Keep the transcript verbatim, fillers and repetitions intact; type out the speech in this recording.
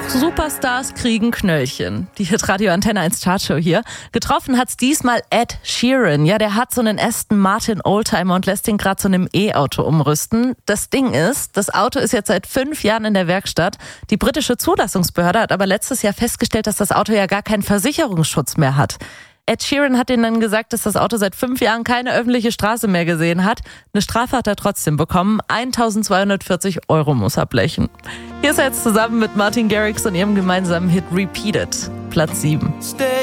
Superstars kriegen Knöllchen. Die Hitradio Antenne eins Chartshow hier. Getroffen hat's diesmal Ed Sheeran. Ja, der hat so einen Aston Martin Oldtimer und lässt ihn gerade zu einem E-Auto umrüsten. Das Ding ist, das Auto ist jetzt seit fünf Jahren in der Werkstatt. Die britische Zulassungsbehörde hat aber letztes Jahr festgestellt, dass das Auto ja gar keinen Versicherungsschutz mehr hat. Ed Sheeran hat ihnen dann gesagt, dass das Auto seit fünf Jahren keine öffentliche Straße mehr gesehen hat. Eine Strafe hat er trotzdem bekommen. eintausendzweihundertvierzig Euro muss er blechen. Hier ist er jetzt zusammen mit Martin Garrix und ihrem gemeinsamen Hit Repeat It, Platz sieben.